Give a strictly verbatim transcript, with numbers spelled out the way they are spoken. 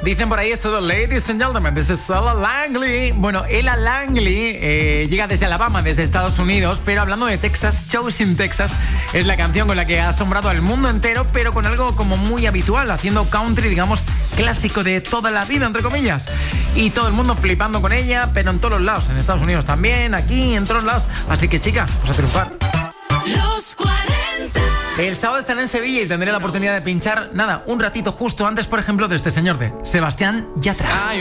Dicen por ahí esto de ladies and gentlemen, this is Ella Langley. Bueno, Ella Langley eh, llega desde Alabama, desde Estados Unidos, pero hablando de Texas, Choosing Texas es la canción con la que ha asombrado al mundo entero, pero con algo como muy habitual, haciendo country, digamos, clásico de toda la vida, entre comillas. Y todo el mundo flipando con ella, pero en todos los lados, en Estados Unidos también, aquí, en todos lados. Así que, chica, vamos a triunfar. Los cuarenta. El sábado estaré en Sevilla y tendré la oportunidad de pinchar, nada, un ratito justo antes, por ejemplo, de este señor, de Sebastián Yatra.